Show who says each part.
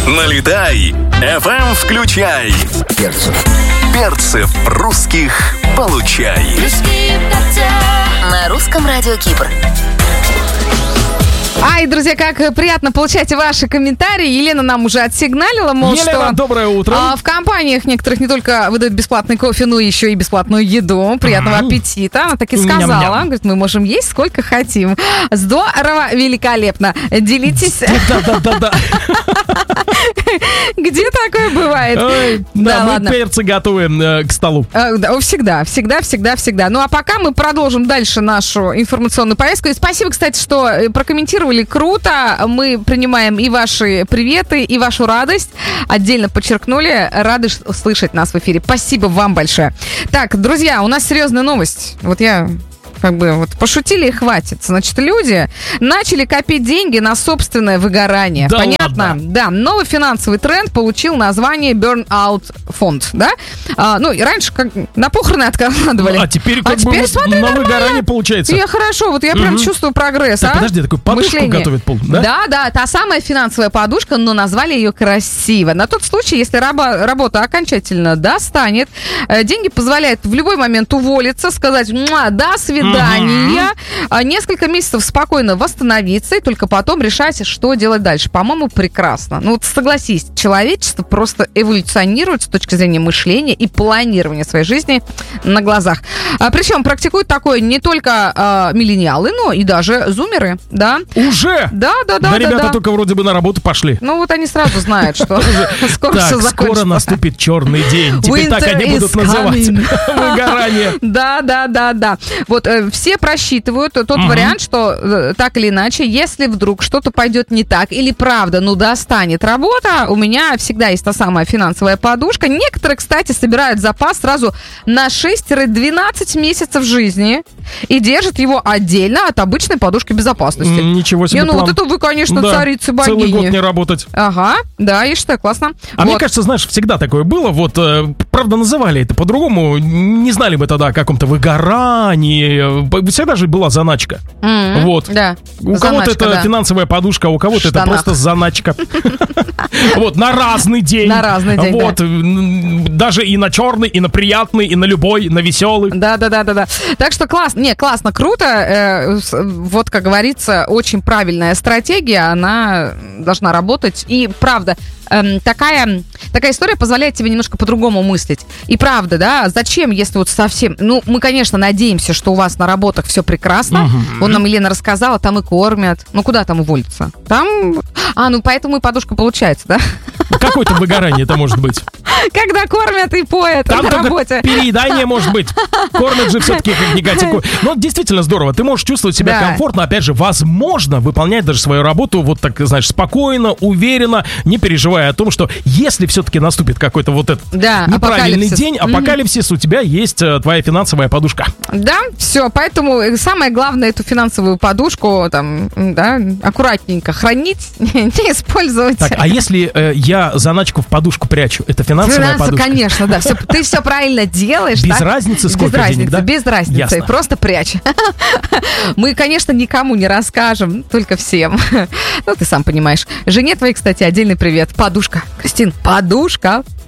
Speaker 1: Налетай, FM включай. Перцев русских получай.
Speaker 2: На русском радио Кипр.
Speaker 3: Ай, друзья, как приятно получать ваши комментарии. Елена нам уже отсигналила, мол,
Speaker 4: Елена,
Speaker 3: что
Speaker 4: доброе утро.
Speaker 3: В компаниях некоторых не только выдают бесплатный кофе, но еще и бесплатную еду. Приятного аппетита. Она так и сказала.
Speaker 4: Ням-ням.
Speaker 3: Говорит, мы можем есть сколько хотим. Здорово, великолепно. Делитесь.
Speaker 4: Да.
Speaker 3: Где такое бывает?
Speaker 4: Да, мы
Speaker 3: ладно.
Speaker 4: перцы готовы к столу.
Speaker 3: Всегда. Ну, а пока мы продолжим дальше нашу информационную повестку. И спасибо, кстати, что прокомментировали. Круто. Мы принимаем и ваши приветы, и вашу радость. Отдельно подчеркнули. Рады слышать нас в эфире. Спасибо вам большое. Так, друзья, у нас серьезная новость. Вот я... пошутили и хватит. Значит, люди начали копить деньги на собственное выгорание.
Speaker 4: Да
Speaker 3: понятно?
Speaker 4: ладно?
Speaker 3: Да. Новый финансовый тренд получил название Burnout фонд, да? И раньше как на похороны откладывали.
Speaker 4: А теперь
Speaker 3: смотри,
Speaker 4: на
Speaker 3: нормально.
Speaker 4: выгорание получается.
Speaker 3: Я хорошо, я прям чувствую прогресс.
Speaker 4: Так, подожди, такую подушку
Speaker 3: Мышление.
Speaker 4: готовит пол, да?
Speaker 3: Да, та самая финансовая подушка, но назвали ее красиво. На тот случай, если работа окончательно достанет, деньги позволяют в любой момент уволиться, сказать «до свидания», несколько месяцев спокойно восстановиться и только потом решать, что делать дальше. По-моему, прекрасно. Согласись, человечество просто эволюционирует с точки зрения мышления и планирования своей жизни на глазах. Причем практикуют такое не только миллениалы, но и даже зумеры, да?
Speaker 4: Уже?
Speaker 3: Да.
Speaker 4: Ребята только вроде бы на работу пошли.
Speaker 3: Они сразу знают, что скоро все закончится.
Speaker 4: Скоро наступит черный день. Теперь так они будут называть выгорание.
Speaker 3: Да. Все просчитывают тот вариант, что так или иначе, если вдруг что-то пойдет не так, или правда, достанет работа, у меня всегда есть та самая финансовая подушка. Некоторые, кстати, собирают запас сразу на 6-12 месяцев жизни и держат его отдельно от обычной подушки безопасности.
Speaker 4: Ничего себе план.
Speaker 3: Это вы, конечно,
Speaker 4: Да,
Speaker 3: царицы богини.
Speaker 4: целый год не работать.
Speaker 3: Ага, да, я считаю, классно.
Speaker 4: Мне кажется, знаешь, всегда такое было. Правда, называли это по-другому. Не знали бы тогда о каком-то выгорании. Всегда же была заначка.
Speaker 3: Да.
Speaker 4: У кого-то это финансовая подушка, а у кого-то это просто заначка. На разный день.
Speaker 3: На разный день,
Speaker 4: Даже и на черный, и на приятный, и на любой, на веселый.
Speaker 3: Да. Так что классно, круто. Как говорится, очень правильная стратегия, она должна работать. И правда, такая история позволяет тебе немножко по-другому мыслить. И правда, да, зачем, если совсем... мы, конечно, надеемся, что у вас на работах все прекрасно. Нам Елена рассказала, там и кормят. Куда там уволиться? Там... поэтому и подушка получается, да?
Speaker 4: Какое-то выгорание это может быть?
Speaker 3: Когда кормят и поят
Speaker 4: там
Speaker 3: на работе.
Speaker 4: Переедание может быть. Кормят же все-таки как-никак. Но действительно здорово. Ты можешь чувствовать себя комфортно. Опять же, возможно, выполнять даже свою работу спокойно, уверенно, не переживая о том, что если все-таки наступит какой-то этот неправильный день, апокалипсис, у тебя есть твоя финансовая подушка.
Speaker 3: Да, все. Поэтому самое главное эту финансовую подушку аккуратненько хранить, не использовать.
Speaker 4: Так, а если я заначку в подушку прячу, это финансовая подушка?
Speaker 3: Конечно, да. Ты все правильно делаешь.
Speaker 4: Без разницы, сколько денег, да?
Speaker 3: Без разницы.
Speaker 4: Ясно.
Speaker 3: Просто прячь. Мы, конечно, никому не расскажем, только всем. Ты сам понимаешь. Жене твоей, кстати, отдельный привет. Подушка. Кристин, подушка.